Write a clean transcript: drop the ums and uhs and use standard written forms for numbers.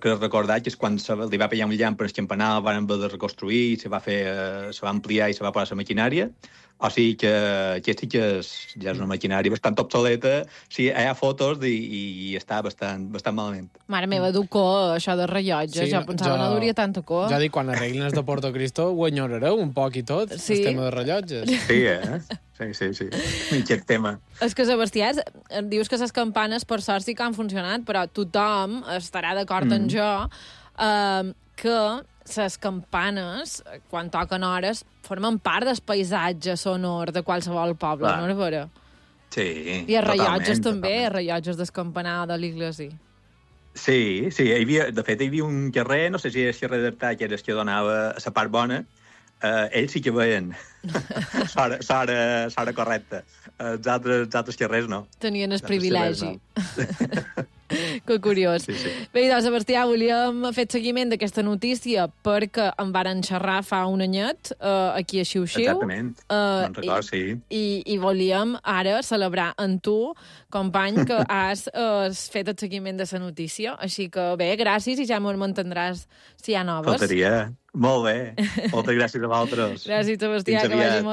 que recordar que és quan li va pegar un llamp per el campanar, el van haver de reconstruir, se va ampliar i se va posar la maquinària. O sigui que aquesta ja és una maquinària bastant obsoleta. Sí, hi ha fotos i està bastant malament. Mare meva, du cor, això de rellotge. Jo pensava no duria tanta cor. Ja dic, quan arreglin els de Porto Cristo ho enyorareu un poc i tot, el tema de rellotges. Sí, Sí. Aquest tema. És que, Sebastià, dius que les campanes per sort sí que han funcionat, però tothom estarà d'acord amb jo que les campanes, quan toquen hores, formen part del paisatge sonor de qualsevol poble, no és vera? Sí, I els rellotges també, els rellotges del campanar de l'Iglesi. Sí, de fet hi havia un carrer, no sé si era el carrer d'Artà, que era el que donava a la part bona, ells sí que veien l'hora correcta. Els altres carrers no. Tenien el privilegi. Que curiós. Sí. Bé, doncs, Sebastià, volíem fer seguiment d'aquesta notícia perquè em varen xerrar fa un anyet aquí a Xiu-Xiu. Exactament, me'n record, sí. I volíem ara celebrar amb tu, company, que has fet el seguiment de la notícia. Així que bé, gràcies i ja m'entendràs si hi ha noves. Faltaria. Molt bé. Moltes gràcies a vosaltres. Gràcies, Sebastià, que vagi molt